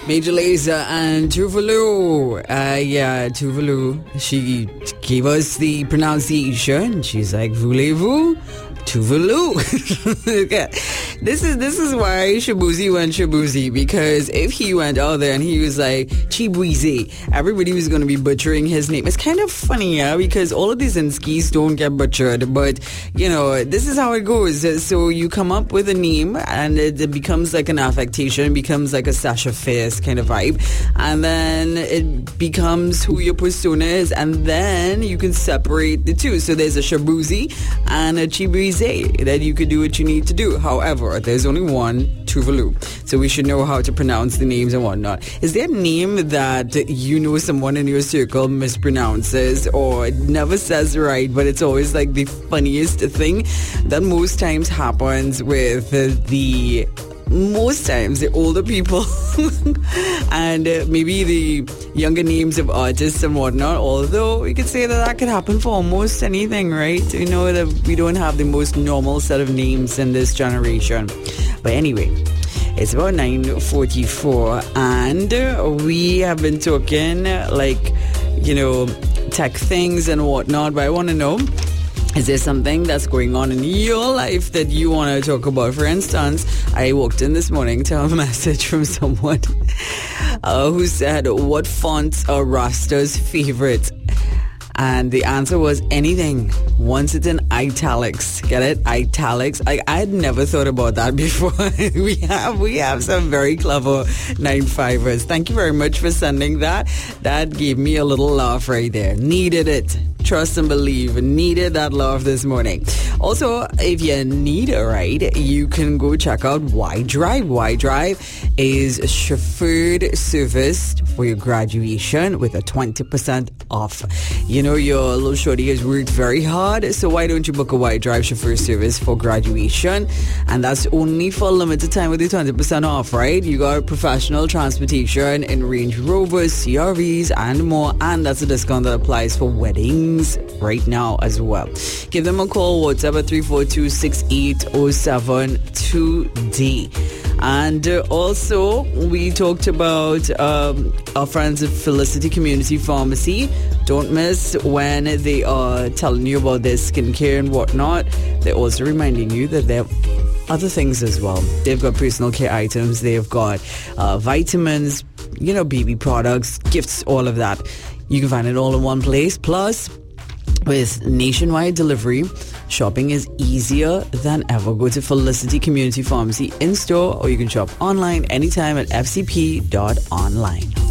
Major Lazer and Tuvalu. Tuvalu. She gave us the pronunciation. She's like, voulez-vous? Tuvalu. Okay. This is why Shabuzi went Shabuzi, because if he went out there and he was like Chibuize, everybody was going to be butchering his name. It's kind of funny, yeah, because all of these Inskis don't get butchered, but you know, this is how it goes. So you come up with a name and it becomes like an affectation, it becomes like a Sasha Fierce kind of vibe, and then it becomes who your persona is, and then you can separate the two. So there's a Shabuzi and a Chibuize that you could do what you need to do. However, there's only one Tuvalu, so we should know how to pronounce the names and whatnot. Is there a name that you know someone in your circle mispronounces or never says right, but it's always like the funniest thing? That most times happens with the older people and maybe the younger names of artists and whatnot, although we could say that could happen for almost anything, right? We know that we don't have the most normal set of names in this generation. But anyway, it's about 9:44 and we have been talking like, you know, tech things and whatnot, but I want to know, is there something that's going on in your life that you want to talk about? For instance, I walked in this morning to a message from someone who said, what fonts are Rasta's favorite? And the answer was anything once it's in italics. Get it? Italics. I had never thought about that before. we have some very clever 9-5ers. Thank you very much for sending that. That gave me a little laugh right there. Needed it. Trust and believe. Needed that laugh this morning. Also, if you need a ride, you can go check out Y Drive. Y Drive is chauffeured service for your graduation with a 20% off. You know, your little shorty has worked very hard, so why don't you book a Y Drive chauffeur service for graduation? And that's only for a limited time with the 20% off, right? You got professional transportation in Range Rovers, CRVs, and more, and that's a discount that applies for weddings right now as well. Give them a call, WhatsApp at 342-6807 today. And also, we talked about our friends at Felicity Community Pharmacy. Don't miss when they are telling you about their skincare and whatnot. They're also reminding you that they have other things as well. They've got personal care items. They've got vitamins, you know, baby products, gifts, all of that. You can find it all in one place. Plus, with nationwide delivery, shopping is easier than ever. Go to Felicity Community Pharmacy in store, or you can shop online anytime at fcp.online.